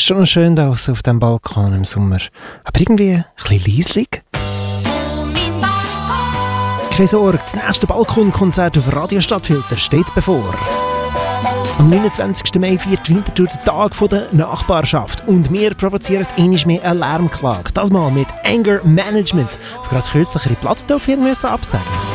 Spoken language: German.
Schon schön da auf dem Balkon im Sommer. Aber irgendwie ein bisschen leislich. Keine Sorge, das nächste Balkonkonzert auf Radio Stadtfilter steht bevor. Am 29. Mai feiert Winterthur den Tag der Nachbarschaft und wir provozieren einmal mehr eine Lärmklage. Das mal mit Anger Management, die gerade kürzlich ihre Platte absagen mussten.